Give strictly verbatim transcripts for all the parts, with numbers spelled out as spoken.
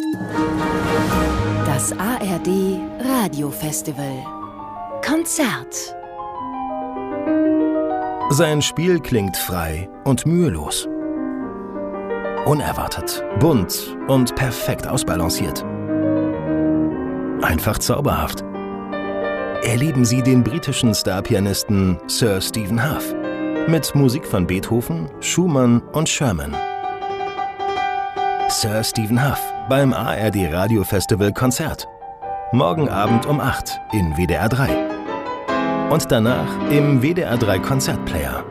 Das A R D Radiofestival Konzert. Sein Spiel klingt frei und mühelos. Unerwartet, bunt und perfekt ausbalanciert. Einfach zauberhaft. Erleben Sie den britischen Starpianisten Sir Stephen Hough mit Musik von Beethoven, Schumann und Sherman. Sir Stephen Hough beim A R D Radiofestival Konzert. Morgen Abend um acht in W D R drei. Und danach im W D R drei Konzertplayer.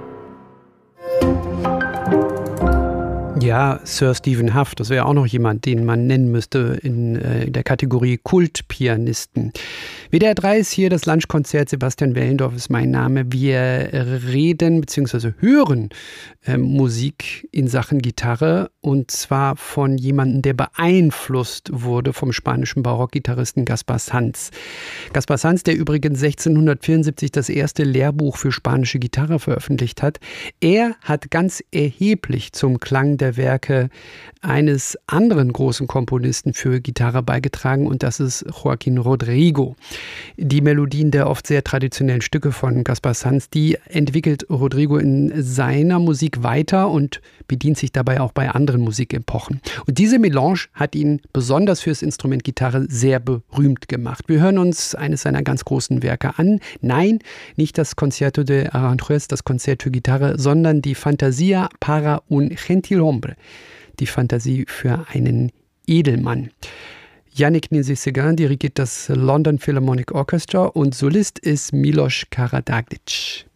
Ja, Sir Stephen Hough, das wäre auch noch jemand, den man nennen müsste in äh, der Kategorie Kultpianisten. W D R drei ist hier das Lunchkonzert. Sebastian Wellendorf ist mein Name. Wir reden bzw. hören äh, Musik in Sachen Gitarre, und zwar von jemandem, der beeinflusst wurde vom spanischen Barockgitarristen Gaspar Sanz. Gaspar Sanz, der übrigens sechzehnhundertvierundsiebzig das erste Lehrbuch für spanische Gitarre veröffentlicht hat. Er hat ganz erheblich zum Klang der Werke eines anderen großen Komponisten für Gitarre beigetragen, und das ist Joaquín Rodrigo. Die Melodien der oft sehr traditionellen Stücke von Gaspar Sanz, die entwickelt Rodrigo in seiner Musik weiter und bedient sich dabei auch bei anderen Musikepochen. Und diese Melange hat ihn besonders fürs Instrument Gitarre sehr berühmt gemacht. Wir hören uns eines seiner ganz großen Werke an. Nein, nicht das Concierto de Aranjuez, das Konzert für Gitarre, sondern die Fantasia para un gentilhombre, die Fantasie für einen Edelmann. Yannick Nézet-Séguin dirigiert das London Philharmonic Orchestra und Solist ist Milos Karadzic.